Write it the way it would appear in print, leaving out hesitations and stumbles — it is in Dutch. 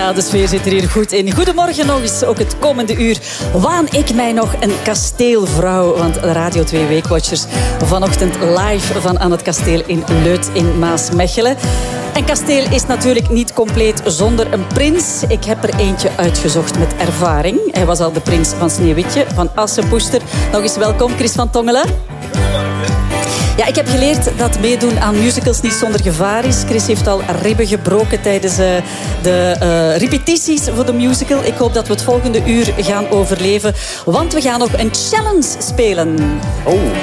Ja, de sfeer zit er hier goed in. Goedemorgen nog eens, ook het komende uur waan ik mij nog een kasteelvrouw. Want Radio 2 Weekwatchers vanochtend live van aan het kasteel in Leuth in Maasmechelen. En kasteel is natuurlijk niet compleet zonder een prins. Ik heb er eentje uitgezocht met ervaring. Hij was al de prins van Sneeuwwitje, van Assepoester. Nog eens welkom, Chris van Tongelen. Ja, ik heb geleerd dat meedoen aan musicals niet zonder gevaar is. Chris heeft al ribben gebroken tijdens de repetities voor de musical. Ik hoop dat we het volgende uur gaan overleven. Want we gaan nog een challenge spelen. Oh,